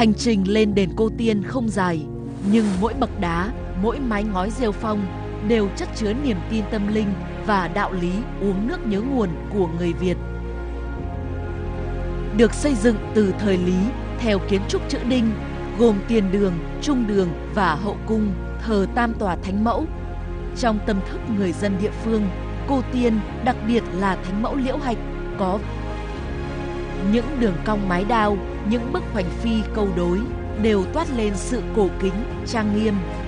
Hành trình lên đền Cô Tiên không dài, nhưng mỗi bậc đá, mỗi mái ngói rêu phong đều chất chứa niềm tin tâm linh và đạo lý uống nước nhớ nguồn của người Việt. Được xây dựng từ thời Lý theo kiến trúc chữ đinh, gồm tiền đường, trung đường và hậu cung, thờ tam tòa thánh mẫu. Trong tâm thức người dân địa phương, Cô Tiên đặc biệt là thánh mẫu liễu hạnh có những đường cong mái đao, những bức hoành phi câu đối đều toát lên sự cổ kính, trang nghiêm